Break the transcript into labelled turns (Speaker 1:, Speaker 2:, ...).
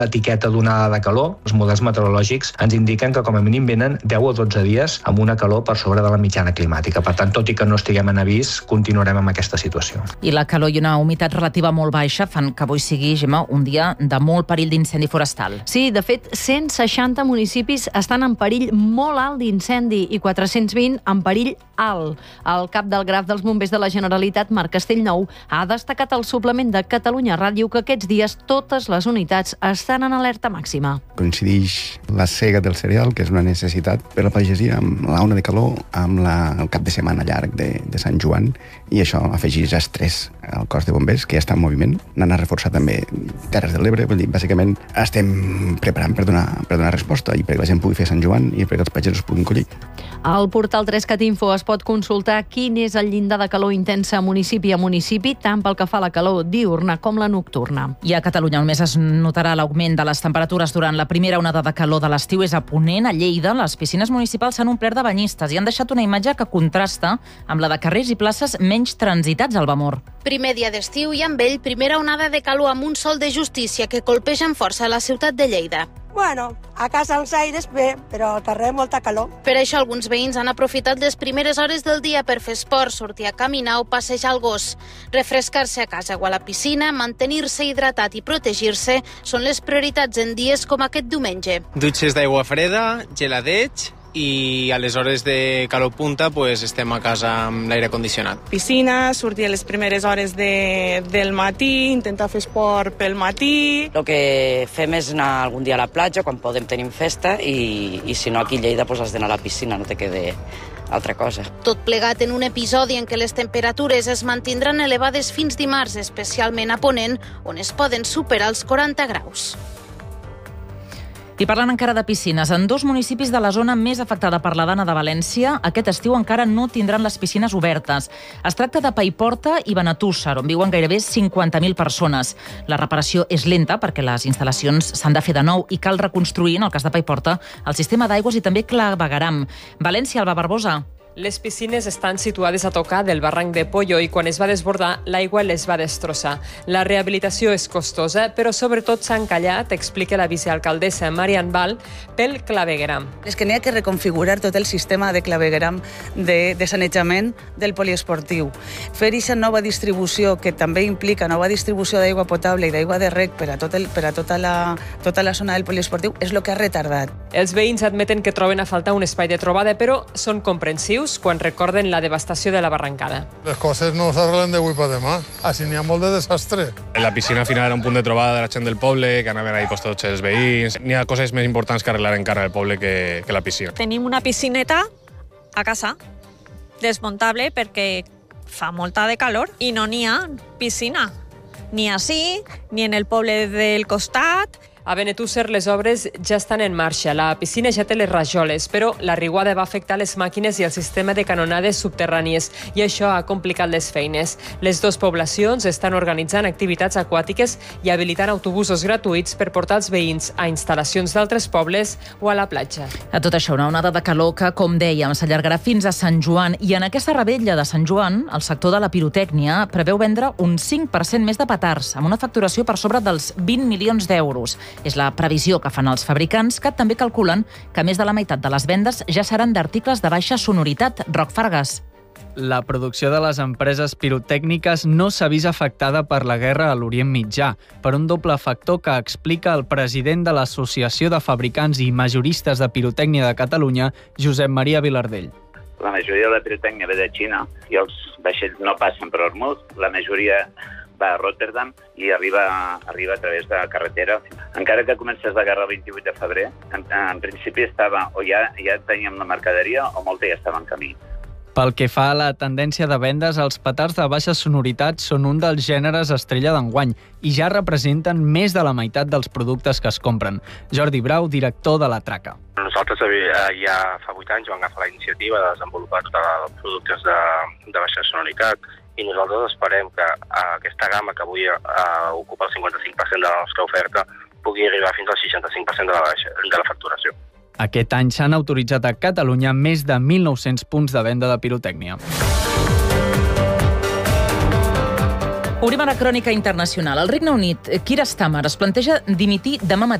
Speaker 1: l'etiqueta d'onada de calor. Els models meteorològics ens indiquen que com a mínim venen 10 o 12 dies amb una calor per sobre de la mitjana climàtica. Per tant, tot i que no estiguem en avís, continuarem amb aquesta situació.
Speaker 2: I la calor i una humitat relativa molt baixa fan que avui sigui, Gemma, un dia de molt perill d'incendi forestal.
Speaker 3: Sí, de fet, 160 municipis estan en perill molt alt d'incendi i 420 en perill alt. El cap del graf dels bombers de la Generalitat, Marc Castellnou, ha destacat al suplement de Catalunya Ràdio que aquests dies totes les unitats estan en alerta màxima.
Speaker 4: Coincideix la sega del cereal, que és una necessitat per la pagesia, amb l'ona de calor, amb el cap de setmana llarg de Sant Joan, i això afegeix estrès al cos de bombers, que ja està en moviment. N'han reforçat també Terres de l'Ebre, vull dir, bàsicament estem preparant per donar resposta i perquè la gent pugui fer Sant Joan i perquè els pagesos puguin collir.
Speaker 3: Al portal 3CatInfo es pot consultar quin és el llindar de calor intensa municipi a municipi, tant pel que fa a la calor diürna com la nocturna.
Speaker 2: I a Catalunya només es notarà l'augment de les temperatures durant la primera onada de calor de l'estiu. És a Ponent, a Lleida, les piscines municipals s'han omplert de banyistes i han deixat una imatge que contrasta amb la de carrers i places menys transitats al Vamor.
Speaker 5: Primer dia d'estiu i amb ell primera onada de calor amb un sol de justícia que colpeja amb força a la ciutat de Lleida.
Speaker 6: Bueno, a casa als aires bé, però al carrer molta calor.
Speaker 5: Per això alguns veïns han aprofitat les primeres hores del dia per fer esport, sortir a caminar o passejar el gos. Refrescar-se a casa o a la piscina, mantenir-se hidratat i protegir-se són les prioritats en dies com aquest diumenge.
Speaker 7: Dutxes d'aigua freda, geladeig, i a les hores de calor punta estem a casa amb l'aire condicionat.
Speaker 8: Piscina, sortir a les primeres hores del matí, intentar fer esport pel matí.
Speaker 9: El que fem és anar algun dia a la platja, quan podem tenim festa, i si no aquí a Lleida has d'anar a la piscina, no te quede altra cosa.
Speaker 5: Tot plegat en un episodi en què les temperatures es mantindran elevades fins dimarts, especialment a Ponent, on es poden superar els 40 graus.
Speaker 2: I parlant encara de piscines, en 2 municipis de la zona més afectada per la Dana de València, aquest estiu encara no tindran les piscines obertes. Es tracta de Paiporta i Benetússer, on viuen gairebé 50.000 persones. La reparació és lenta perquè les instal·lacions s'han de fer de nou i cal reconstruir, en el cas de Paiporta, el sistema d'aigües i també clavegueram. València, Alba Barbosa.
Speaker 10: Les piscines estan situades a tocar del barranc de Pollo i quan es va desbordar, l'aigua les va destrossar. La rehabilitació és costosa, però sobretot s'ha encallat, explica la vicealcaldessa Marian Val, pel clavegueram.
Speaker 11: És que n'hi ha que reconfigurar tot el sistema de clavegueram de sanejament del poliesportiu. Fer aquesta nova distribució, que també implica nova distribució d'aigua potable i d'aigua de rec per a tota la zona del poliesportiu, és el que ha retardat.
Speaker 10: Els veïns admeten que troben a faltar un espai de trobada, però són comprensius quan recorden la devastació de la barrancada.
Speaker 12: Les coses no s'arreglen d'avui per demà, així n'hi ha molt de desastre.
Speaker 7: La piscina al final era un punt de trobada de la gent del poble, que anaven ahí tots els veïns. N'hi ha coses més importants que arreglar encara al poble que la piscina.
Speaker 13: Tenim una piscineta a casa, desmuntable, perquè fa molta de calor i no n'hi ha piscina, ni ací, ni en el poble del costat.
Speaker 10: A Benetússer les obres ja estan en marxa. La piscina ja té les rajoles, però la riuada va afectar les màquines i el sistema de canonades subterrànies i això ha complicat les feines. Les 2 poblacions estan organitzant activitats aquàtiques i habilitant autobusos gratuïts per portar els veïns a instal·lacions d'altres pobles o a la platja.
Speaker 2: A tot això, una onada de calor que, com dèiem, s'allargarà fins a Sant Joan i en aquesta rebella de Sant Joan, el sector de la pirotècnia preveu vendre un 5% més de petards, amb una facturació per sobre dels 20 milions d'euros. És la previsió que fan els fabricants, que també calculen que més de la meitat de les vendes ja seran d'articles de baixa sonoritat. Roc Fargas.
Speaker 14: La producció de les empreses pirotècniques no s'ha vist afectada per la guerra a l'Orient Mitjà, per un doble factor que explica el president de l'Associació de Fabricants i Majoristes de Pirotècnia de Catalunya, Josep Maria Vilardell.
Speaker 15: La majoria de la pirotècnia ve de Xina i els vaixells no passen per Hormuz. La majoria va a Rotterdam i arriba a través de carretera. Encara que comencés la guerra el 28 de febrer, en principi estava o ja teníem la mercaderia o molta ja estava en camí.
Speaker 14: Pel que fa a la tendència de vendes, els petards de baixa sonoritat són un dels gèneres estrella d'enguany i ja representen més de la meitat dels productes que es compren. Jordi Brau, director de la Traca.
Speaker 16: Nosaltres ja fa 8 anys vam agafar la iniciativa de desenvolupar tots els productes de baixa sonoritat i nosaltres esperem que aquesta gamma que avui ocupa el 55% de la nostra oferta pugui arribar fins al 65% de la facturació.
Speaker 14: Aquest any s'han autoritzat a Catalunya més de 1.900 punts de venda de pirotècnia.
Speaker 2: Obrim a la crònica internacional. Al Regne Unit, Keir Starmer es planteja dimitir demà mateix